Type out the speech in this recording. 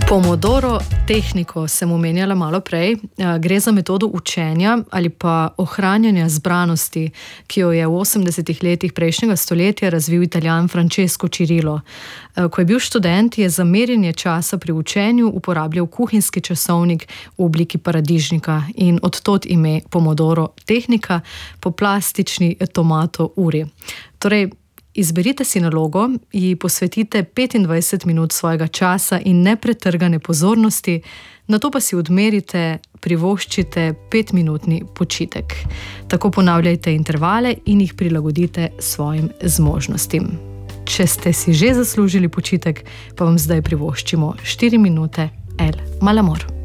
Pomodoro tehniko sem omenjala malo prej. Gre za metodo učenja ali pa ohranjanja zbranosti, ki jo je v 80. letih prejšnjega stoletja razvil Italijan Francesco Cirillo. Ko je bil študent, je za merjenje časa pri učenju uporabljal kuhinjski časovnik v obliki paradižnika in od tod ime Pomodoro tehnika po plastični tomato uri. Torej, izberite si nalogo, ji posvetite 25 minut svojega časa in nepretrgane pozornosti, nato pa si odmerite, privoščite 5-minutni počitek. Tako ponavljajte intervale in jih prilagodite svojim zmožnostim. Če ste si že zaslužili počitek, pa vam zdaj privoščimo 4 minute El Malamor.